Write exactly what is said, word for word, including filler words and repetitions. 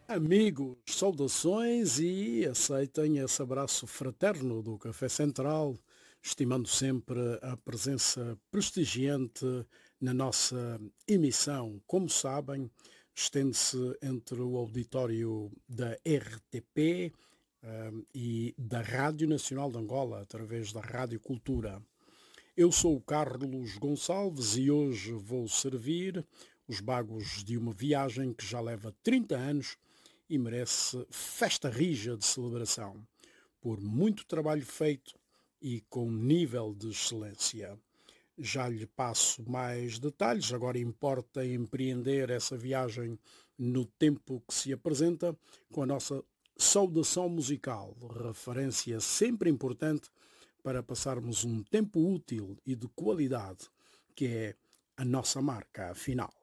Amigos, saudações e aceitem esse abraço fraterno do Café Central, estimando sempre a presença prestigiante na nossa emissão. Como sabem, estende-se entre o auditório da R T P eh, e da Rádio Nacional de Angola, através da Rádio Cultura. Eu sou o Carlos Gonçalves e hoje vou servir os bagos de uma viagem que já leva trinta anos e merece festa rija de celebração, por muito trabalho feito e com nível de excelência. Já lhe passo mais detalhes, agora importa empreender essa viagem no tempo que se apresenta com a nossa saudação musical, referência sempre importante para passarmos um tempo útil e de qualidade, que é a nossa marca final.